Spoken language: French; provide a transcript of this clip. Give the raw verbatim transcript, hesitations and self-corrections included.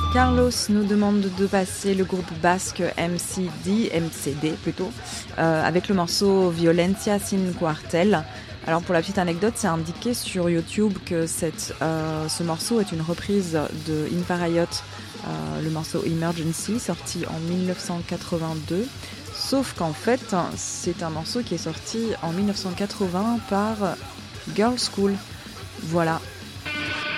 Carlos nous demande de passer le groupe basque M C D, M C D plutôt, euh, avec le morceau Violencia sin Cuartel. Alors pour la petite anecdote, c'est indiqué sur YouTube que cette, euh, ce morceau est une reprise de In Farayot, euh, le morceau Emergency, sorti en dix-neuf cent quatre-vingt-deux. Sauf qu'en fait, c'est un morceau qui est sorti en dix-neuf cent quatre-vingts par Girls' School. Voilà.